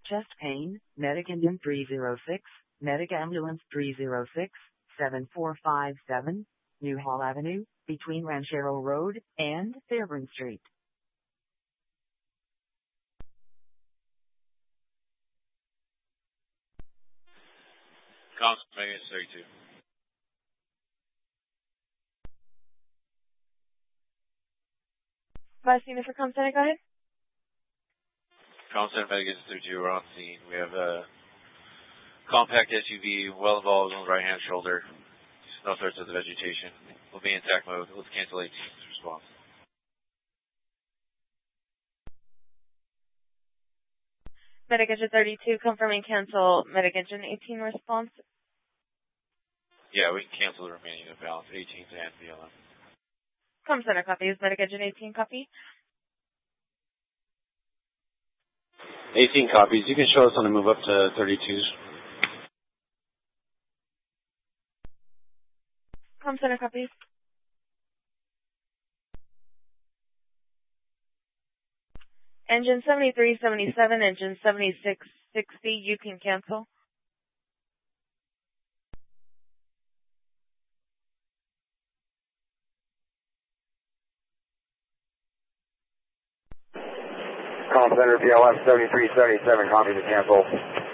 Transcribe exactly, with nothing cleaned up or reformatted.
chest pain, medic engine three zero six, medic ambulance three zero six, seven four five seven, Newhall Avenue, between Ranchero Road and Fairburn Street. Comms Vegas thirty-two. Last unit for Comcenter, go ahead. Comcenter Vegas thirty-two, we're on scene. We have a compact S U V, well involved on the right-hand shoulder. No threats of the vegetation. We'll be in attack mode. Let's cancel eighteen's response. Medic Engine thirty-two, confirming cancel Medic Engine eighteen response. Yeah, we can cancel the remaining of balance, eighteens and B L M. Comcenter copies, Medic Engine eighteen copy. eighteen copies. You can show us on the move up to thirty-twos. Comcenter copies. Engine seventy-three seventy-seven, engine seventy-six sixty, you can cancel. Comcenter P L M seventy-three seventy-seven, copy to cancel.